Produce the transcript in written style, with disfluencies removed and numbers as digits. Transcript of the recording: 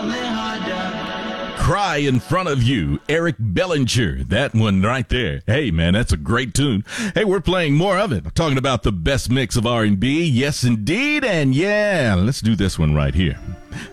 Cry in Front of You, Eric Bellinger. That one right there. Hey, man, that's a great tune. Hey, we're playing more of it. I'm talking about the best mix of R&B. Yes, indeed. And yeah, let's do this one right here.